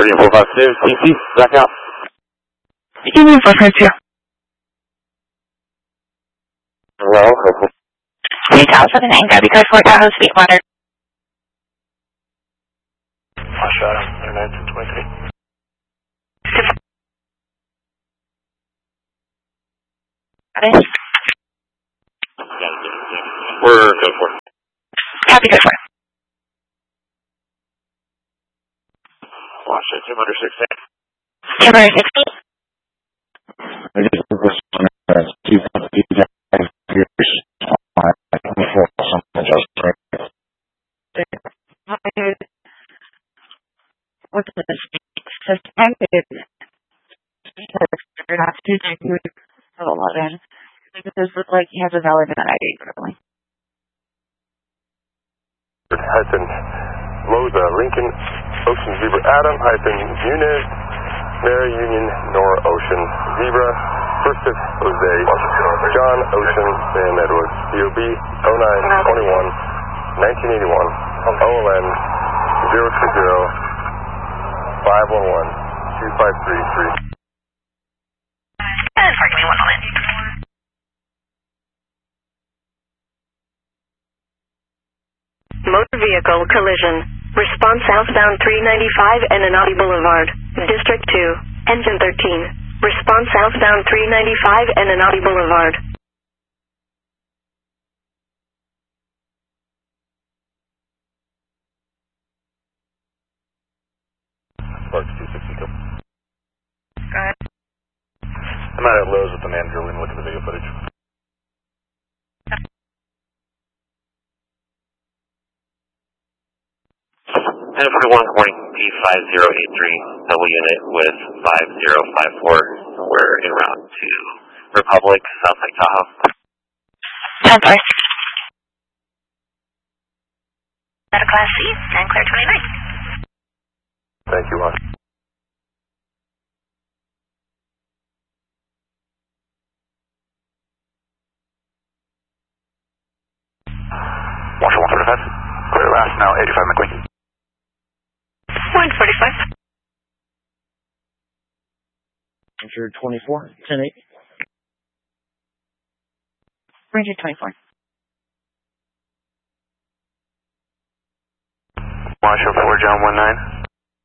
452, CC, back out. Union 452. Hello. 3079, Gabby Card 4 Tahoe, Sweetwater. I shot him, 1923. We're good for it. Copy, good for it. Watch it, 216. 260. I just put this on as 250 What's this? Suspended. You're not choosing who to 11. It does look like he has a valid ID, probably. Hyphen Loza, Lincoln, Ocean Zebra, Adam, hyphen Muniz, Mary Union, Nora Ocean, Zebra, First of Jose, John Ocean, Sam Edwards, DOB 0921 1981, OLN 020 511 2533. And give me 1 moment. Motor vehicle collision. Response southbound 395 and Anati Boulevard, District 2, engine 13. Response southbound 395 and Anati Boulevard. Sparks 262. Go ahead. I'm out at Lowe's with the manager. We're going to look at the video footage. And 41, good morning, P5083, double unit with 5054. We're en route to Republic, South Lake Tahoe. Temper. At a Class C, and clear 29. Thank you, Ron. Marshall 135. Clear last now, 85 McQueen. 145. Ranger 24, 10-8. Ranger 24. Marshall 4, John 19.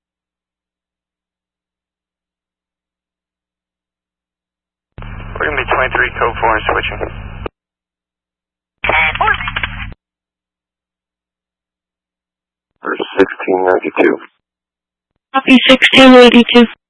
We're going to be 23, code 4 and switching. And 4. Or 1692. Copy 1682.